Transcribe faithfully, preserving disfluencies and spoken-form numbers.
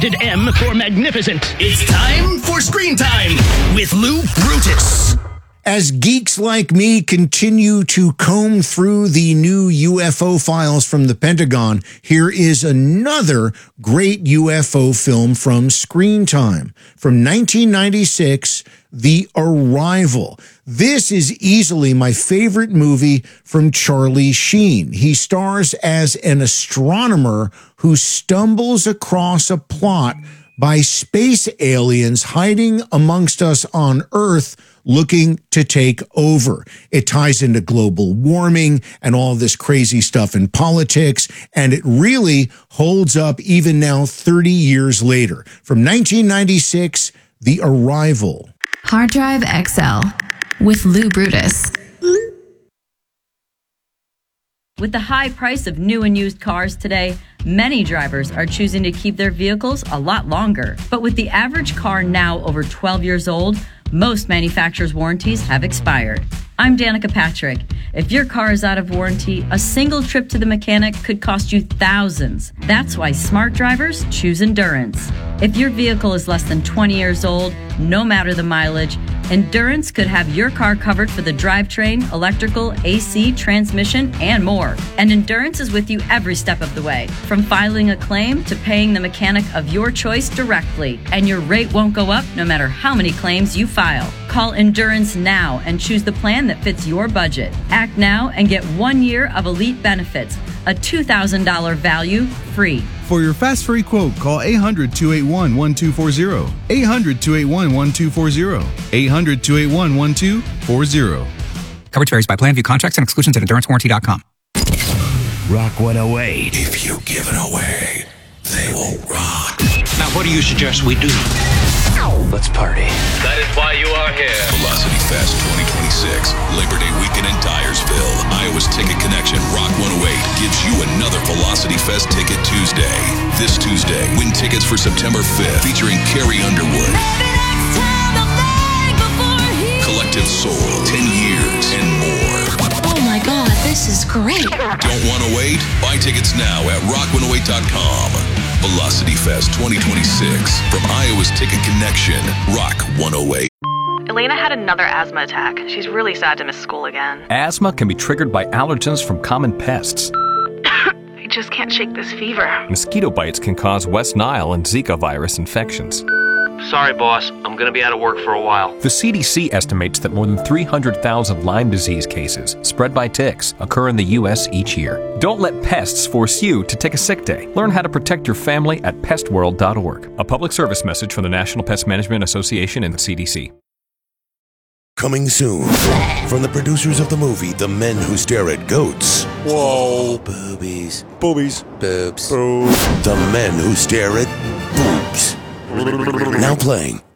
Rated M for magnificent. It's time for Screen Time with Lou Brutus. As geeks like me continue to comb through the new U F O files from the Pentagon, here is another great U F O film from Screen Time. From nineteen ninety-six, The Arrival. This is easily my favorite movie from Charlie Sheen. He stars as an astronomer who stumbles across a plot by space aliens hiding amongst us on Earth, looking to take over. It ties into global warming and all this crazy stuff in politics, and it really holds up even now thirty years later. From nineteen ninety-six, The Arrival. Hard Drive X L with Lou Brutus. With the high price of new and used cars today, many drivers are choosing to keep their vehicles a lot longer. But with the average car now over twelve years old, most manufacturers' warranties have expired. I'm Danica Patrick. If your car is out of warranty, a single trip to the mechanic could cost you thousands. That's why smart drivers choose Endurance. If your vehicle is less than twenty years old, no matter the mileage, Endurance could have your car covered for the drivetrain, electrical, A C, transmission, and more. And Endurance is with you every step of the way, from filing a claim to paying the mechanic of your choice directly. And your rate won't go up no matter how many claims you file. Call Endurance now and choose the plan that fits your budget. Act now and get one year of elite benefits, a two thousand dollars value free. For your fast free quote, call eight hundred, two eight one, one two four zero. eight hundred, two eight one, one two four zero. eight hundred, two eight one, one two four zero. Coverage varies by plan. View contracts and exclusions at endurance warranty dot com. Rock one oh eight. If you give it away, they will rock. Now, what do you suggest we do? Let's party. That is why you are here. Velocity Fest twenty twenty-six, Labor Day weekend in Dyersville. Iowa's Ticket Connection Rock one oh eight gives you another Velocity Fest Ticket Tuesday. This Tuesday, win tickets for September fifth, featuring Carrie Underwood, Collective Soul, ten years, and more. Oh my God, this is great. Don't want to wait? Buy tickets now at rock one oh eight dot com. Velocity Fest twenty twenty-six from Iowa's Ticket Connection, Rock one oh eight. Elena had another asthma attack. She's really sad to miss school again. Asthma can be triggered by allergens from common pests. I just can't shake this fever. Mosquito bites can cause West Nile and Zika virus infections. Sorry, boss. I'm going to be out of work for a while. The C D C estimates that more than three hundred thousand Lyme disease cases spread by ticks occur in the U S each year. Don't let pests force you to take a sick day. Learn how to protect your family at pest world dot org. A public service message from the National Pest Management Association and the C D C. Coming soon from the producers of the movie The Men Who Stare at Goats. Whoa. Boobies. Boobies. Boobs. Boobs. The Men Who Stare at Boobs. Now playing